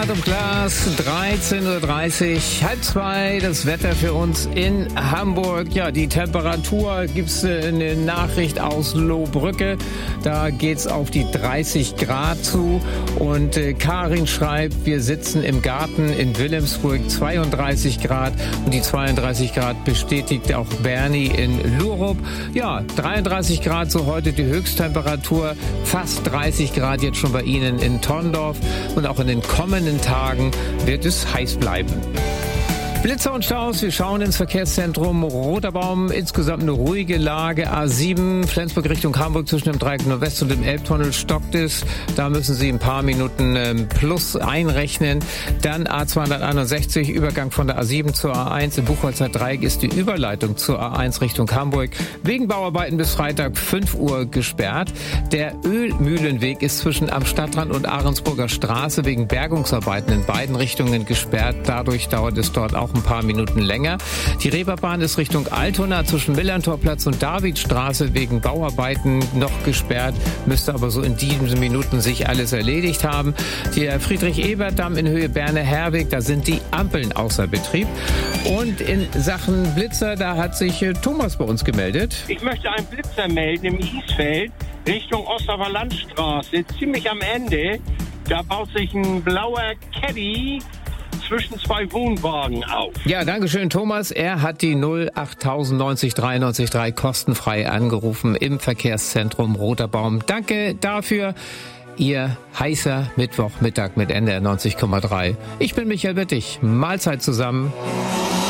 Grad im Glas, 13:30 Uhr, halb zwei, das Wetter für uns in Hamburg. Ja, die Temperatur, gibt's eine Nachricht aus Lohbrücke, da geht's auf die 30 Grad zu. Und Karin schreibt, wir sitzen im Garten in Wilhelmsburg, 32 Grad. Und die 32 Grad bestätigt auch Bernie in Lurup. Ja, 33 Grad so heute die Höchsttemperatur, fast 30 Grad jetzt schon bei Ihnen in Tondorf. Und auch in den kommenden Tagen wird es heiß bleiben. Blitzer und Staus, wir schauen ins Verkehrszentrum Roter Baum. Insgesamt eine ruhige Lage. A7, Flensburg Richtung Hamburg zwischen dem Dreieck Nordwest und dem Elbtunnel stockt es. Da müssen Sie ein paar Minuten plus einrechnen. Dann A261, Übergang von der A7 zur A1. Im Buchholzer Dreieck ist die Überleitung zur A1 Richtung Hamburg wegen Bauarbeiten bis Freitag 5 Uhr gesperrt. Der Ölmühlenweg ist zwischen am Stadtrand und Ahrensburger Straße wegen Bergungsarbeiten in beiden Richtungen gesperrt. Dadurch dauert es dort auch ein paar Minuten länger. Die Reeperbahn ist Richtung Altona zwischen Millantorplatz und Davidstraße wegen Bauarbeiten noch gesperrt, müsste aber so in diesen Minuten sich alles erledigt haben. Der Friedrich-Ebert-Damm in Höhe Berne-Herweg, da sind die Ampeln außer Betrieb. Und in Sachen Blitzer, da hat sich Thomas bei uns gemeldet. Ich möchte einen Blitzer melden im Isfeld Richtung Osterfer Landstraße, ziemlich am Ende. Da baut sich ein blauer Caddy zwischen zwei Wohnwagen auf. Ja, danke schön, Thomas. Er hat die 08090 933 kostenfrei angerufen im Verkehrszentrum Roter Baum. Danke dafür. Ihr heißer Mittwochmittag mit NDR 90,3. Ich bin Michael Wittig. Mahlzeit zusammen.